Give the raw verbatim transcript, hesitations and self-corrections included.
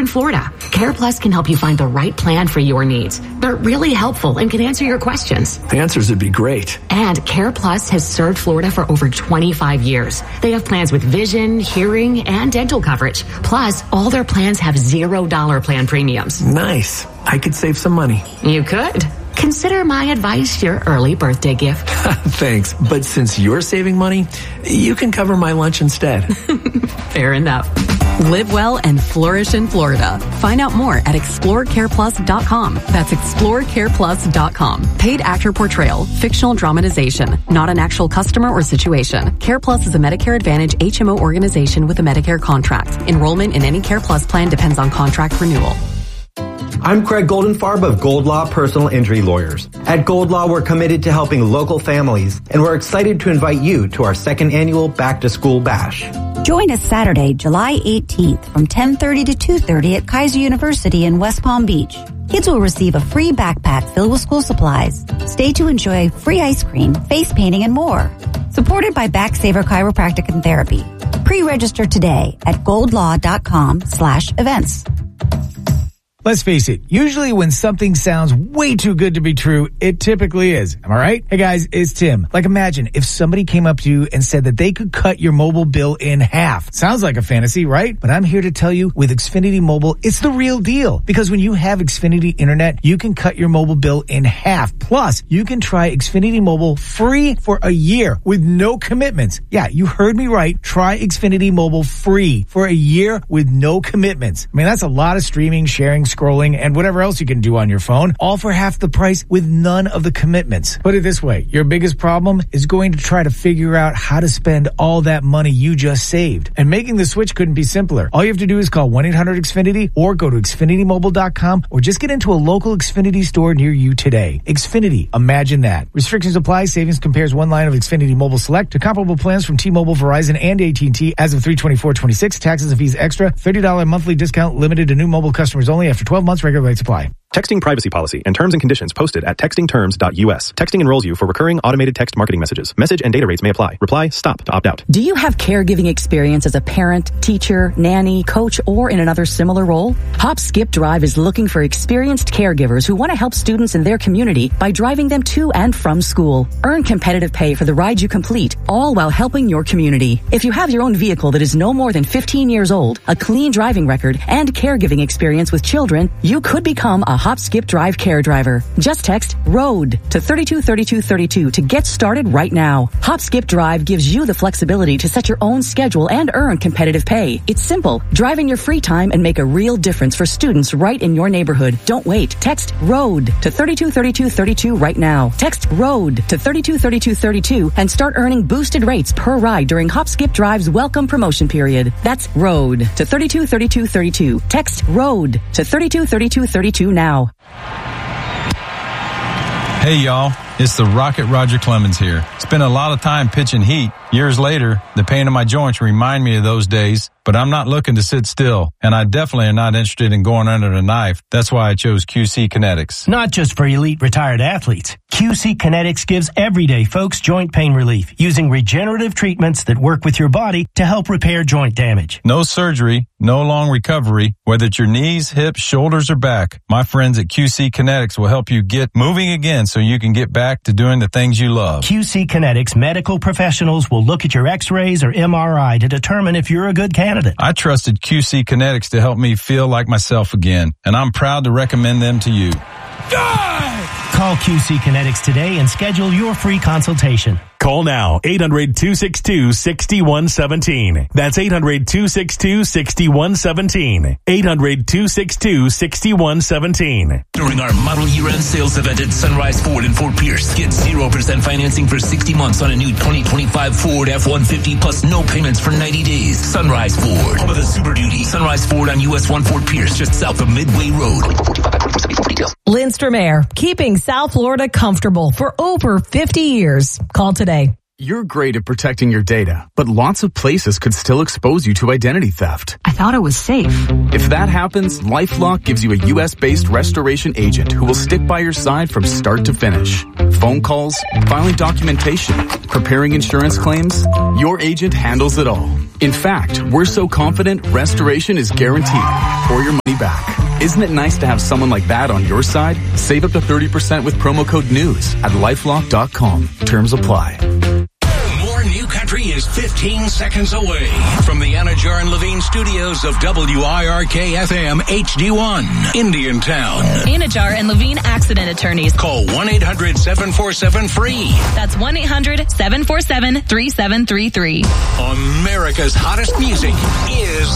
in Florida. CarePlus can help you find the right plan for your needs. They're really helpful and can answer your questions. Answers would be great. And CarePlus has served Florida for over twenty-five years. They have plans with vision, hearing, and dental coverage. Plus, all their plans have zero dollar plan premiums. Nice. I could save some money. You could. Consider my advice your early birthday gift. Thanks. But since you're saving money, you can cover my lunch instead. Fair enough. Live well and flourish in Florida. Find out more at explore care plus dot com. That's explore care plus dot com. Paid actor portrayal, fictional dramatization, not an actual customer or situation. CarePlus is a Medicare Advantage H M O organization with a Medicare contract. Enrollment in any CarePlus plan depends on contract renewal. I'm Craig Goldenfarb of Gold Law Personal Injury Lawyers. At Gold Law, we're committed to helping local families, and we're excited to invite you to our second annual Back to School Bash. Join us Saturday, July eighteenth from ten thirty to two thirty at Kaiser University in West Palm Beach. Kids will receive a free backpack filled with school supplies. Stay to enjoy free ice cream, face painting, and more. Supported by Backsaver Chiropractic and Therapy. Pre-register today at goldlaw.com slash events. Let's face it, usually when something sounds way too good to be true, it typically is. Am I right? Hey guys, it's Tim. Like imagine if somebody came up to you and said that they could cut your mobile bill in half. Sounds like a fantasy, right? But I'm here to tell you with Xfinity Mobile, it's the real deal. Because when you have Xfinity Internet, you can cut your mobile bill in half. Plus, you can try Xfinity Mobile free for a year with no commitments. Yeah, you heard me right. Try Xfinity Mobile free for a year with no commitments. I mean, that's a lot of streaming, sharing, scrolling, and whatever else you can do on your phone, all for half the price with none of the commitments. Put it this way, your biggest problem is going to try to figure out how to spend all that money you just saved. And making the switch couldn't be simpler. All you have to do is call one eight hundred X Finity or go to Xfinity Mobile dot com or just get into a local Xfinity store near you today. Xfinity, imagine that. Restrictions apply. Savings compares one line of Xfinity Mobile Select to comparable plans from T-Mobile, Verizon, and A T and T as of three twenty-four twenty-six. Taxes and fees extra. thirty dollars monthly discount limited to new mobile customers only after twelve months. Regular rates apply. Texting privacy policy and terms and conditions posted at texting terms dot U S. Texting enrolls you for recurring automated text marketing messages. Message and data rates may apply. Reply STOP to opt out. Do you have caregiving experience as a parent, teacher, nanny, coach, or in another similar role? Hop Skip Drive is looking for experienced caregivers who want to help students in their community by driving them to and from school. Earn competitive pay for the ride you complete, all while helping your community. If you have your own vehicle that is no more than fifteen years old, a clean driving record, and caregiving experience with children, you could become a Hop Skip Drive care driver. Just text ROAD to thirty-two thirty-two thirty-two to get started right now. Hop Skip Drive gives you the flexibility to set your own schedule and earn competitive pay. It's simple. Drive in your free time and make a real difference for students right in your neighborhood. Don't wait. Text ROAD to thirty-two thirty-two thirty-two right now. Text ROAD to thirty-two thirty-two thirty-two and start earning boosted rates per ride during Hop Skip Drive's welcome promotion period. That's ROAD to thirty-two thirty-two thirty-two. Text ROAD to thirty-two thirty-two thirty-two now. Hey y'all, it's the Rocket Roger Clemens here. Spent a lot of time pitching heat. Years later, the pain in my joints remind me of those days, but I'm not looking to sit still, and I definitely am not interested in going under the knife. That's why I chose Q C Kinetics. Not just for elite retired athletes. Q C Kinetics gives everyday folks joint pain relief using regenerative treatments that work with your body to help repair joint damage. No surgery, no long recovery, whether it's your knees, hips, shoulders, or back. My friends at Q C Kinetics will help you get moving again so you can get back to doing the things you love. Q C Kinetics medical professionals will look at your x-rays or M R I to determine if you're a good candidate. I trusted Q C Kinetics to help me feel like myself again, and I'm proud to recommend them to you. Call Q C Kinetics today and schedule your free consultation. Call now, eight hundred two six two six one one seven. That's eight hundred two six two six one one seven. eight hundred two six two six one one seven. During our model year-end sales event at Sunrise Ford in Fort Pierce, get zero percent financing for sixty months on a new twenty twenty-five Ford F one fifty plus no payments for ninety days. Sunrise Ford, home of the Super Duty. Sunrise Ford on U S one Fort Pierce, just south of Midway Road. Lindstrom Air, keeping South Florida comfortable for over fifty years. Call today. You're great at protecting your data, but lots of places could still expose you to identity theft. I thought it was safe. If that happens, LifeLock gives you a U S-based restoration agent who will stick by your side from start to finish. Phone calls, filing documentation, preparing insurance claims, your agent handles it all. In fact, we're so confident restoration is guaranteed or your money back. Isn't it nice to have someone like that on your side? Save up to thirty percent with promo code NEWS at lifelock dot com. Terms apply. More New Country is fifteen seconds away from the Anajar and Levine studios of W I R K F M H D one, Indiantown. Anajar and Levine accident attorneys. Call one eight hundred seven four seven free. That's one eight hundred seven four seven three seven three three. America's hottest music is